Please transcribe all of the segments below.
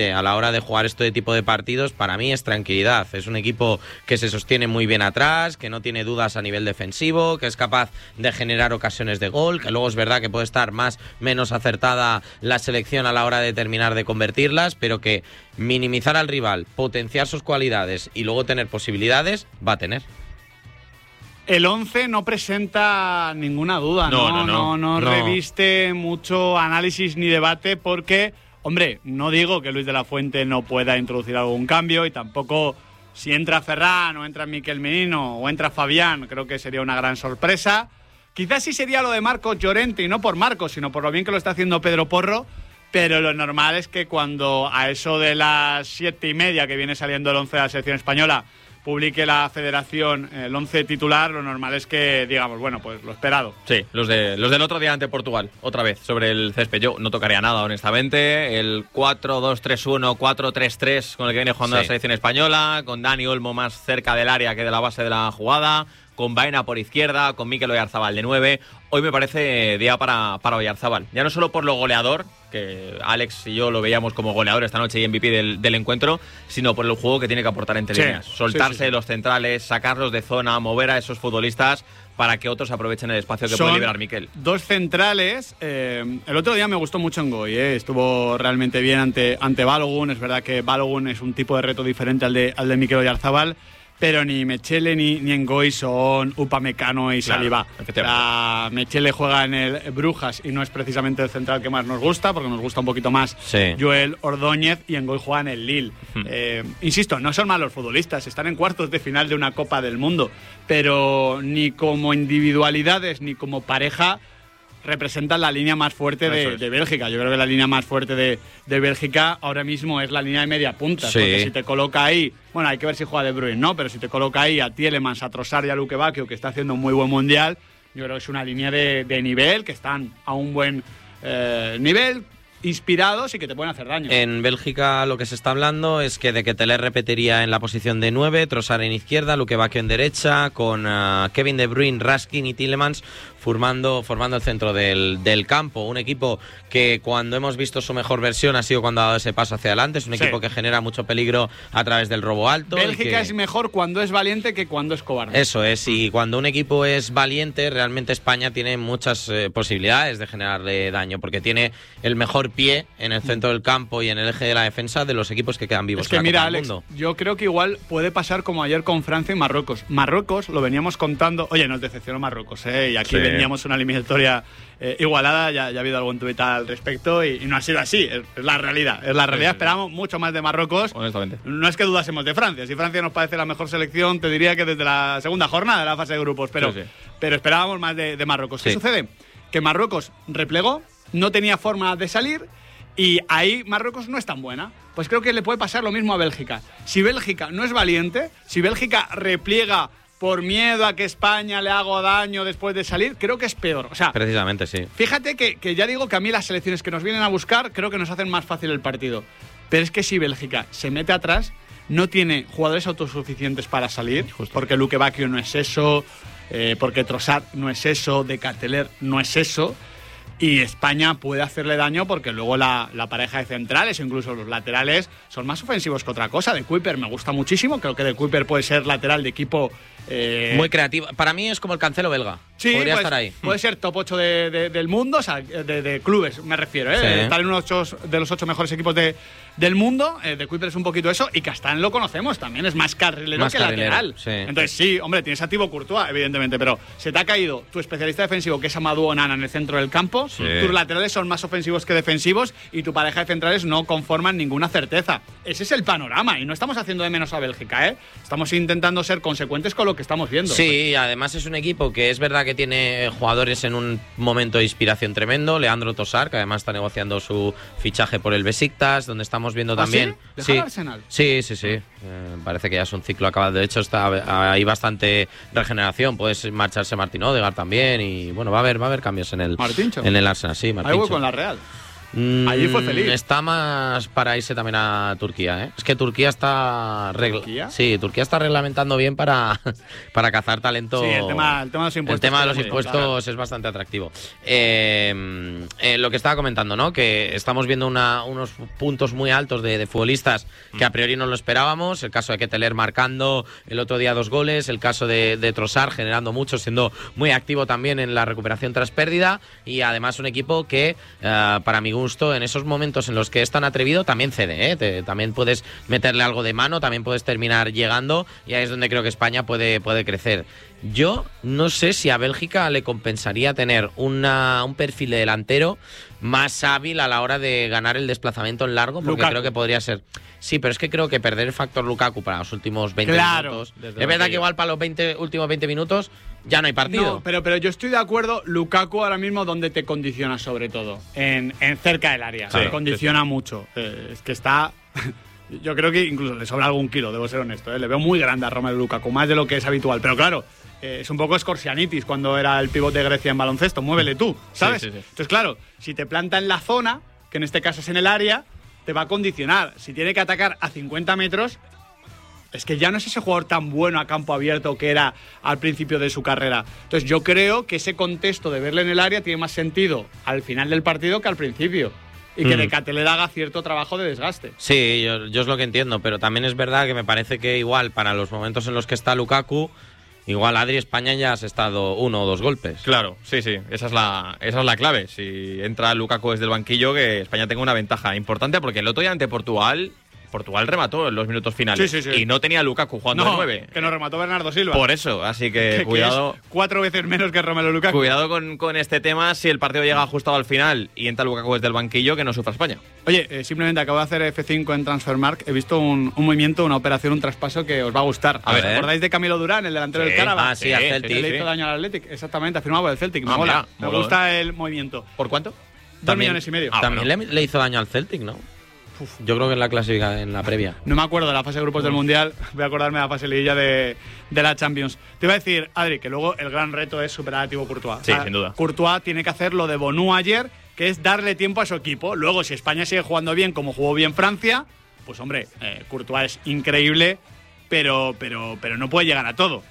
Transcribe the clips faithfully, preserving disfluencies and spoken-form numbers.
a la hora de jugar este tipo de partidos, para mí es tranquilidad. Es un equipo que se sostiene muy bien atrás, que no tiene dudas a nivel defensivo, que es capaz de generar ocasiones de gol, que luego es verdad que puede estar más menos acertada la selección a la hora de terminar de convertirlas, pero que minimizar al rival, potenciar sus cualidades y luego tener posibilidades, va a tener. El once no presenta ninguna duda, no, no, no, no, no, no reviste mucho análisis ni debate porque, hombre, no digo que Luis de la Fuente no pueda introducir algún cambio y tampoco si entra Ferran o entra Miquel Merino o entra Fabián, creo que sería una gran sorpresa. Quizás sí sería lo de Marcos Llorente y no por Marcos, sino por lo bien que lo está haciendo Pedro Porro, pero lo normal es que cuando a eso de las siete y media que viene saliendo el once de la selección española publique la federación el once titular, lo normal es que digamos, bueno, pues lo esperado. Sí, los, de, los del otro día ante Portugal, otra vez, sobre el césped. Yo no tocaría nada, honestamente. El cuatro dos tres uno, cuatro tres tres con el que viene jugando sí. la selección española, con Dani Olmo más cerca del área que de la base de la jugada, con Baena por izquierda, con Mikel Oyarzabal de nueve. Hoy me parece día para, para Oyarzabal. Ya no solo por lo goleador, que Alex y yo lo veíamos como goleador esta noche y M V P del, del encuentro, sino por el juego que tiene que aportar entre sí, líneas. Soltarse sí, sí, sí. los centrales, sacarlos de zona, mover a esos futbolistas para que otros aprovechen el espacio que Son puede liberar Mikel. Dos centrales. Eh, el otro día me gustó mucho Ngoy, eh, estuvo realmente bien ante, ante Balogun. Es verdad que Balogun es un tipo de reto diferente al de, al de Mikel Oyarzabal, pero ni Mechele ni, ni Ngoy son Upamecano y Saliba. Claro, Mechele juega en el Brujas y no es precisamente el central que más nos gusta, porque nos gusta un poquito más sí. Joel Ordóñez, y Ngoy juega en el Lille. Hmm. Eh, insisto, no son malos futbolistas, están en cuartos de final de una Copa del Mundo, pero ni como individualidades ni como pareja representan la línea más fuerte de, de Bélgica. Yo creo que la línea más fuerte de, de Bélgica ahora mismo es la línea de media punta. Sí. Porque si te coloca ahí, bueno, hay que ver si juega De Bruyne, ¿no? Pero si te coloca ahí a Tielemans, a Trossard y a Luque Bacchio, que está haciendo un muy buen mundial, yo creo que es una línea de, de nivel, que están a un buen eh, nivel, inspirados y que te pueden hacer daño. En Bélgica lo que se está hablando es que de que Tele repetiría en la posición de nueve, Trossard en izquierda, Luque Bacchio en derecha, con uh, Kevin De Bruyne, Raskin y Tielemans formando, formando el centro del, del campo. Un equipo que cuando hemos visto su mejor versión ha sido cuando ha dado ese paso hacia adelante. Es un sí. equipo que genera mucho peligro a través del robo alto. Bélgica que... es mejor cuando es valiente que cuando es cobarde. Eso es, y cuando un equipo es valiente, realmente España tiene muchas eh, posibilidades de generarle daño, porque tiene el mejor pie en el centro del campo y en el eje de la defensa de los equipos que quedan vivos. Es que en la mira, Copa Alex, del Mundo. Yo creo que igual puede pasar como ayer con Francia y Marruecos. Marruecos, lo veníamos contando, oye, nos decepcionó Marruecos, ¿eh? Y aquí sí. veníamos una eliminatoria eh, igualada, ya, ya ha habido algún tuit al respecto y, y no ha sido así, es, es la realidad, es la realidad, sí, sí, esperamos sí. mucho más de Marruecos. Honestamente. No es que dudásemos de Francia, si Francia nos parece la mejor selección, te diría que desde la segunda jornada de la fase de grupos, pero, sí, sí. pero esperábamos más de, de Marruecos. Sí. ¿Qué sucede? Que Marruecos replegó, no tenía forma de salir, y ahí Marruecos no es tan buena. Pues creo que le puede pasar lo mismo a Bélgica. Si Bélgica no es valiente, si Bélgica repliega por miedo a que España le haga daño después de salir, creo que es peor. O sea, precisamente sí. Fíjate que, que ya digo que a mí las selecciones que nos vienen a buscar creo que nos hacen más fácil el partido. Pero es que si Bélgica se mete atrás, no tiene jugadores autosuficientes para salir, Justo. porque Luque Bacchio no es eso, eh, porque Trossard no es eso, De Ketelaere no es eso. Y España puede hacerle daño porque luego la, la pareja de centrales o incluso los laterales son más ofensivos que otra cosa. De Kuiper me gusta muchísimo. Creo que De Kuiper puede ser lateral de equipo... Eh... Muy creativo. Para mí es como el Cancelo belga. Sí, podría pues, estar ahí. Puede ser top ocho de, de, del mundo, o sea, de, de clubes me refiero. ¿eh? Sí. Estar en uno ocho, de los ocho mejores equipos de, del mundo. Eh, de Kuiper es un poquito eso. Y Castán lo conocemos también. Es más carrilero más que carrilero, lateral. Sí. Entonces sí, hombre, tienes a Thibaut Courtois, evidentemente. Pero se te ha caído tu especialista defensivo, que es Amadou Onana, en el centro del campo. Sí. Tus laterales son más ofensivos que defensivos y tu pareja de centrales no conforman ninguna certeza. Ese es el panorama y no estamos haciendo de menos a Bélgica, ¿eh? Estamos intentando ser consecuentes con lo que estamos viendo. Sí, además es un equipo que es verdad que tiene jugadores en un momento de inspiración tremendo. Leandro Trossard, que además está negociando su fichaje por el Besiktas, donde estamos viendo ¿Ah, también... ¿sí? Sí, ¿Dejar Arsenal? Sí, sí, sí. Eh, parece que ya es un ciclo acabado. De hecho, está hay bastante regeneración. Puede marcharse Martin Odegaard también y bueno, va a haber, va a haber cambios en el, Martincho. en el Arsenal. Sí, Martincho. Ahí voy con la Real. Mm, Allí fue feliz. Está más para irse también a Turquía, ¿eh? Es que Turquía está... Regla... ¿Turquía? Sí, Turquía está reglamentando bien para, para cazar talento. Sí, el tema, el tema de los impuestos. El tema de los sí, impuestos claro. es bastante atractivo. Eh, eh, lo que estaba comentando, ¿no? Que estamos viendo una, unos puntos muy altos de, de futbolistas que a priori no lo esperábamos. El caso de Ketelaere marcando el otro día dos goles. El caso de, de Trossard generando mucho, siendo muy activo también en la recuperación tras pérdida. Y además un equipo que, uh, para mi gusto, en esos momentos en los que es tan atrevido, también cede, ¿eh? Te, también puedes meterle algo de mano, también puedes terminar llegando, y ahí es donde creo que España puede, puede crecer. Yo no sé si a Bélgica le compensaría tener una, un perfil de delantero más hábil a la hora de ganar el desplazamiento en largo, porque Lukaku. creo que podría ser... Sí, pero es que creo que perder el factor Lukaku para los últimos veinte Claro, minutos... desde Es luego verdad que que yo- igual para los veinte, últimos veinte minutos ya no hay partido. No, pero, pero yo estoy de acuerdo. Lukaku ahora mismo, ¿dónde te condiciona sobre todo? En, en cerca del área. Claro, te condiciona mucho. Eh, es que está... Yo creo que incluso le sobra algún kilo, debo ser honesto. ¿eh? Le veo muy grande a Romelu Lukaku, más de lo que es habitual. Pero claro, eh, es un poco Scorsianitis cuando era el pívot de Grecia en baloncesto. Muévele tú, ¿sabes? Sí, sí, sí. Entonces, claro, si te planta en la zona, que en este caso es en el área, te va a condicionar. Si tiene que atacar a cincuenta metros, es que ya no es ese jugador tan bueno a campo abierto que era al principio de su carrera. Entonces yo creo que ese contexto de verle en el área tiene más sentido al final del partido que al principio. Y que Mm. de Ketelaere haga cierto trabajo de desgaste. Sí, yo, yo es lo que entiendo, pero también es verdad que me parece que igual para los momentos en los que está Lukaku, igual Adri España ya has estado uno o dos golpes. Claro, sí, sí, esa es la, esa es la clave. Si entra Lukaku desde el banquillo, que España tenga una ventaja importante, porque el otro día ante Portugal, Portugal remató en los minutos finales. Sí, sí, sí. Y no tenía a Lukaku jugando de No, nueve. que nos remató Bernardo Silva. Por eso, así que, que, cuidado. que es cuatro veces menos que Romelu Lukaku. Cuidado con, con este tema si el partido llega ajustado al final y entra Lukaku desde el banquillo, que no sufra España. Oye, eh, simplemente acabo de hacer F cinco en Transfermarkt. He visto un, un movimiento, una operación, un traspaso que os va a gustar. A ver. ¿Os acordáis de Camilo Durán, el delantero Sí, del Carabao? ah, sí, al Celtic. Que le sí. hizo daño al Athletic. Exactamente, ha firmado por el Celtic. Me Ah, mola. mira, Me molón. gusta el movimiento. ¿Por cuánto? Dos También- millones y medio. Ah, También le, le hizo daño al Celtic, ¿no? Yo creo que en la clasificación, en la previa. No me acuerdo de la fase de grupos del Mundial, voy a acordarme de la fase liguilla de, de la Champions. Te iba a decir, Adri, que luego el gran reto es superar a Thibaut Courtois. Sí, sin duda. Courtois tiene que hacer lo de Bonu ayer, que es darle tiempo a su equipo. Luego, si España sigue jugando bien como jugó bien Francia, pues hombre, eh, Courtois es increíble, pero, pero, pero no puede llegar a todo.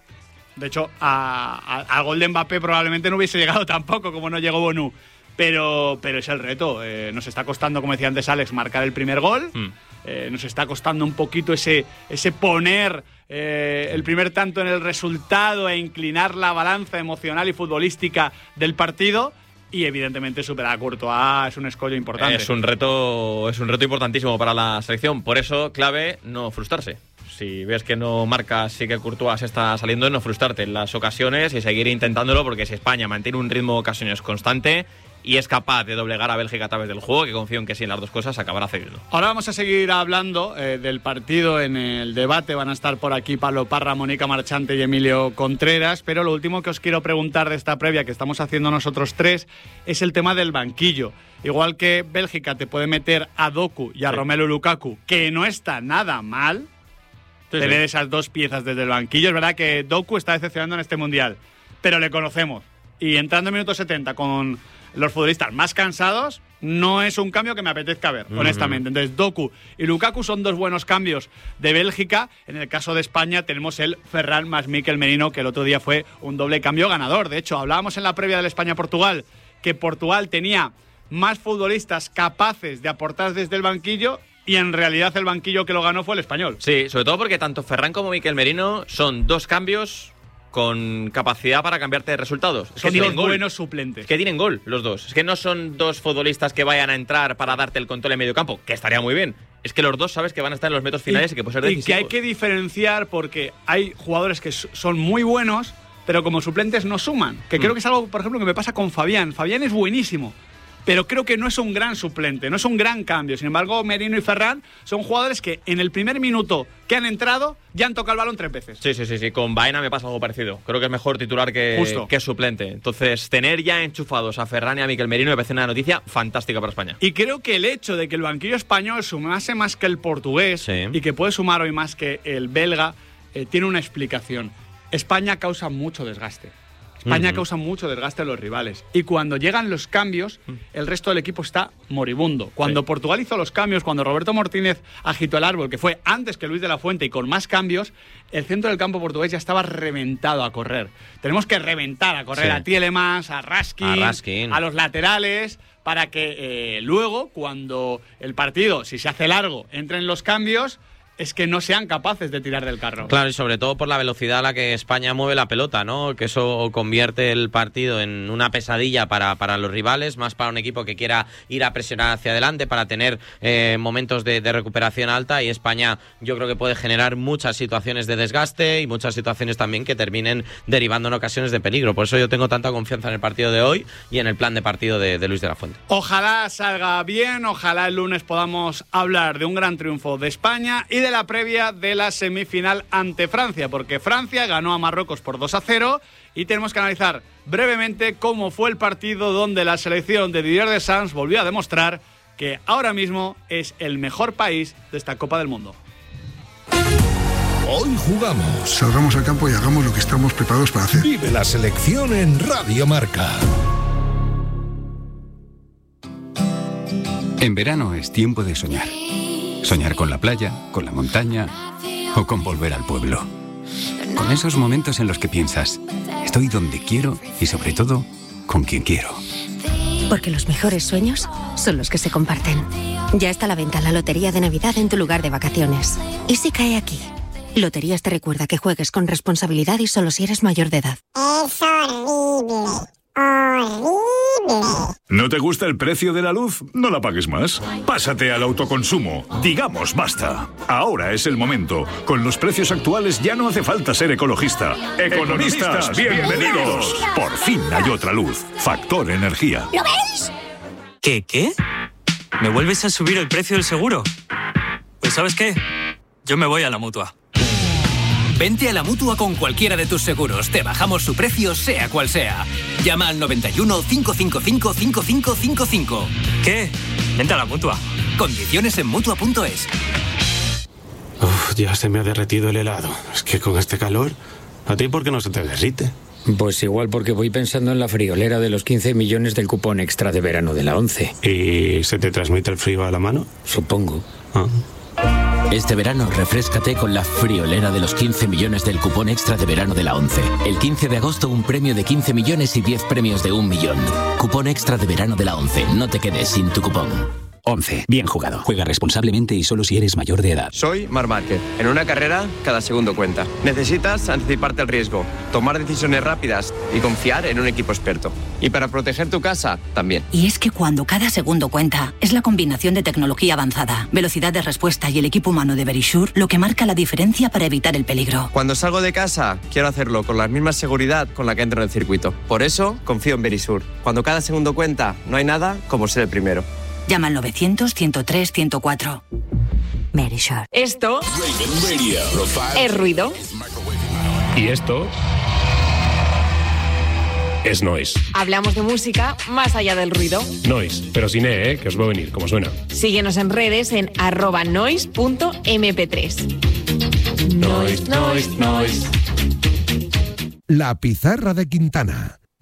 De hecho, a- a- al gol de Mbappé probablemente no hubiese llegado tampoco, como no llegó Bonu. Pero, pero es el reto. Eh, nos está costando, como decía antes Alex, marcar el primer gol. Mm. Eh, nos está costando un poquito ese, ese poner eh, el primer tanto en el resultado e inclinar la balanza emocional y futbolística del partido. Y evidentemente superar a Courtois es un escollo importante. Es un reto, es un reto importantísimo para la selección. Por eso, clave, no frustrarse. Si ves que no marcas, sí que Courtois se está saliendo, no frustrarte en las ocasiones y seguir intentándolo, porque si España mantiene un ritmo de ocasiones constante y es capaz de doblegar a Bélgica a través del juego, que confío en que sí en las dos cosas, acabará cediendo. Ahora vamos a seguir hablando eh, del partido en el debate. Van a estar por aquí Pablo Parra, Mónica Marchante y Emilio Contreras. Pero lo último que os quiero preguntar de esta previa que estamos haciendo nosotros tres es el tema del banquillo. Igual que Bélgica te puede meter a Doku y a Sí. Romelu Lukaku, que no está nada mal Sí, tener sí. esas dos piezas desde el banquillo. Es verdad que Doku está decepcionando en este Mundial, pero le conocemos. Y entrando en minuto setenta con los futbolistas más cansados, no es un cambio que me apetezca ver, Ujú. honestamente. Entonces, Doku y Lukaku son dos buenos cambios de Bélgica. En el caso de España tenemos el Ferran más Mikel Merino, que el otro día fue un doble cambio ganador. De hecho, hablábamos en la previa del España-Portugal que Portugal tenía más futbolistas capaces de aportar desde el banquillo, y en realidad el banquillo que lo ganó fue el español. Sí, sobre todo porque tanto Ferran como Mikel Merino son dos cambios con capacidad para cambiarte de resultados. Es que Son tienen dos gol. buenos suplentes. Es que tienen gol los dos. Es que no son dos futbolistas que vayan a entrar para darte el control en medio campo, que estaría muy bien. Es que los dos sabes que van a estar en los metros finales y, que puede ser y decisivos. que hay que diferenciar porque hay jugadores que s- son muy buenos, pero como suplentes no suman. Que creo Mm. que es algo, por ejemplo, que me pasa con Fabián. Fabián es buenísimo, pero creo que no es un gran suplente, no es un gran cambio. Sin embargo, Merino y Ferran son jugadores que en el primer minuto que han entrado ya han tocado el balón tres veces. Sí, sí, sí, sí. Con Baena me pasa algo parecido. Creo que es mejor titular que, Justo. que suplente. Entonces, tener ya enchufados a Ferran y a Mikel Merino me parece una noticia fantástica para España. Y creo que el hecho de que el banquillo español sumase más que el portugués Sí. y que puede sumar hoy más que el belga, eh, tiene una explicación. España causa mucho desgaste. España Uh-huh. causa mucho desgaste a los rivales. Y cuando llegan los cambios, el resto del equipo está moribundo. Cuando sí. Portugal hizo los cambios, cuando Roberto Martínez agitó el árbol, que fue antes que Luis de la Fuente y con más cambios, el centro del campo portugués ya estaba reventado a correr. Tenemos que reventar a correr sí. a Tielemans, a Raskin, a Raskin, a los laterales, para que eh, luego, cuando el partido, si se hace largo, entren los cambios, es que no sean capaces de tirar del carro. Claro, y sobre todo por la velocidad a la que España mueve la pelota, ¿no? Que eso convierte el partido en una pesadilla para, para los rivales, más para un equipo que quiera ir a presionar hacia adelante, para tener eh, momentos de, de recuperación alta, y España yo creo que puede generar muchas situaciones de desgaste y muchas situaciones también que terminen derivando en ocasiones de peligro. Por eso yo tengo tanta confianza en el partido de hoy y en el plan de partido de, de Luis de la Fuente. Ojalá salga bien, ojalá el lunes podamos hablar de un gran triunfo de España y de la previa de la semifinal ante Francia, porque Francia ganó a Marruecos por dos a cero y tenemos que analizar brevemente cómo fue el partido donde la selección de Didier Deschamps volvió a demostrar que ahora mismo es el mejor país de esta Copa del Mundo. Hoy jugamos. Salgamos al campo y hagamos lo que estamos preparados para hacer. Vive la selección en Radio Marca. En verano es tiempo de soñar. Soñar con la playa, con la montaña o con volver al pueblo. Con esos momentos en los que piensas, estoy donde quiero y sobre todo, con quien quiero. Porque los mejores sueños son los que se comparten. Ya está a la venta la Lotería de Navidad en tu lugar de vacaciones. ¿Y si cae aquí? Loterías te recuerda que juegues con responsabilidad y solo si eres mayor de edad. Es horrible. Horrible. ¿No te gusta el precio de la luz? No la pagues más. Pásate al autoconsumo. Digamos basta. Ahora es el momento. Con los precios actuales ya no hace falta ser ecologista. Economistas, bienvenidos. Por fin hay otra luz. Factor Energía. ¿Lo veis? ¿Qué, qué? ¿Me vuelves a subir el precio del seguro? Pues ¿sabes qué? Yo me voy a la Mutua. Vente a la Mutua con cualquiera de tus seguros. Te bajamos su precio, sea cual sea. Llama al noventa y uno, cinco cinco cinco, cinco cinco cinco cinco. ¿Qué? Vente a la Mutua. Condiciones en Mutua punto es. Uf, ya se me ha derretido el helado. Es que con este calor, ¿a ti por qué no se te derrite? Pues igual porque voy pensando en la friolera de los quince millones del cupón extra de verano de la once. ¿Y se te transmite el frío a la mano? Supongo. Ah. Este verano refréscate con la friolera de los quince millones del cupón extra de verano de la once. El quince de agosto un premio de quince millones y diez premios de un millón. Cupón extra de verano de la once. No te quedes sin tu cupón. once. Bien jugado. Juega responsablemente y solo si eres mayor de edad. Soy Marc Márquez. En una carrera, cada segundo cuenta. Necesitas anticiparte al riesgo, tomar decisiones rápidas y confiar en un equipo experto. Y para proteger tu casa, también. Y es que cuando cada segundo cuenta, es la combinación de tecnología avanzada, velocidad de respuesta y el equipo humano de Verisure lo que marca la diferencia para evitar el peligro. Cuando salgo de casa, quiero hacerlo con la misma seguridad con la que entro en el circuito. Por eso, confío en Verisure. Cuando cada segundo cuenta, no hay nada como ser el primero. Llama al novecientos, ciento tres, ciento cuatro. Verisure. Esto es ruido. Y esto es noise. Hablamos de música más allá del ruido. Noise, pero sin E, ¿eh? Que os va a venir, como suena. Síguenos en redes en arroba noise punto eme pe tres. Noise, noise, noise. La pizarra de Quintana.